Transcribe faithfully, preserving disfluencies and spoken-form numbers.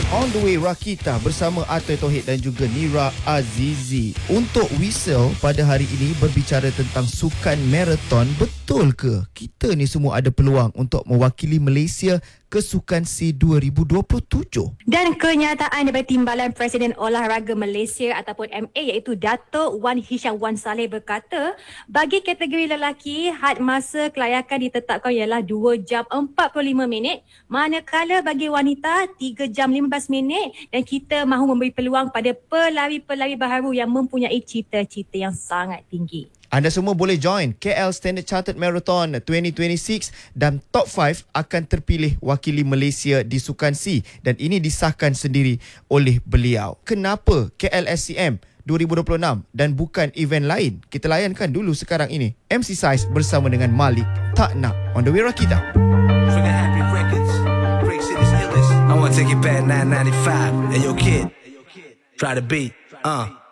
On the way Rakita bersama Atoy Tauhid dan juga Nira Azizi. Untuk Whistle pada hari ini berbicara tentang sukan maraton. Betul ke kita ni semua ada peluang untuk mewakili Malaysia ke Sukan C dua ribu dua puluh tujuh? Dan kenyataan daripada Timbalan Presiden Olahraga Malaysia ataupun M A iaitu Dato' Wan Hisham Wan Saleh berkata, bagi kategori lelaki, had masa kelayakan ditetapkan ialah dua jam empat puluh lima minit, manakala bagi wanita tiga jam lima belas minit, dan kita mahu memberi peluang pada pelari-pelari baharu yang mempunyai cita-cita yang sangat tinggi. Anda semua boleh join K L Standard Chartered Marathon dua ribu dua puluh enam dan top lima akan terpilih wakili Malaysia di Sukan C dan ini disahkan sendiri oleh beliau. Kenapa K L S C M dua ribu dua puluh enam dan bukan event lain? Kita layankan dulu sekarang ini. M C Size bersama dengan Malik Tak Nak on the way Rakita. Trigger Happy Records, Break City's illest. I wanna take it back nine ninety-five. And yo kid, try to beat, uh